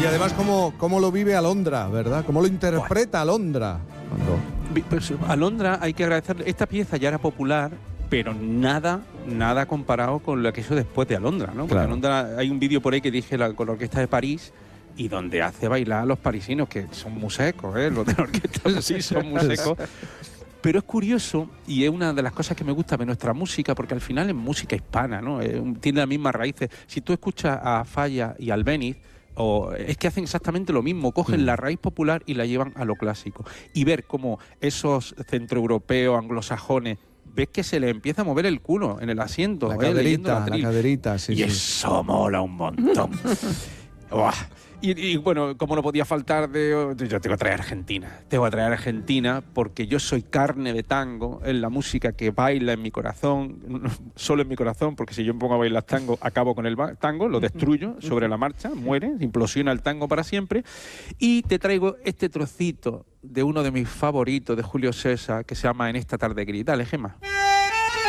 Y además cómo lo vive Alondra, ¿verdad? Cómo lo interpreta Alondra. Pues Alondra, hay que agradecerle. Esta pieza ya era popular, pero nada comparado con lo que hizo después de Alondra, ¿no? Porque Claro. Alondra, hay un vídeo por ahí que dije con la Orquesta de París, y donde hace bailar a los parisinos, que son muy secos, los de la orquesta sí son muy secos. Pero es curioso, y es una de las cosas que me gusta de nuestra música, porque al final es música hispana, ¿no? Tiene las mismas raíces. Si tú escuchas a Falla y Albéniz, es que hacen exactamente lo mismo, cogen la raíz popular y la llevan a lo clásico. Y ver cómo esos centroeuropeos, anglosajones, ves que se les empieza a mover el culo en el asiento. La leyendo caderita, sí. Y eso mola un montón. Uah. Y bueno, como no podía faltar yo tengo que traer Argentina. Tengo que traer Argentina porque yo soy carne de tango, en la música que baila en mi corazón, solo en mi corazón, porque si yo me pongo a bailar tango, acabo con el tango, lo destruyo sobre la marcha, muere, implosiona el tango para siempre. Y te traigo este trocito de uno de mis favoritos de Julio César, que se llama En esta tarde gris. Dale, Gemma.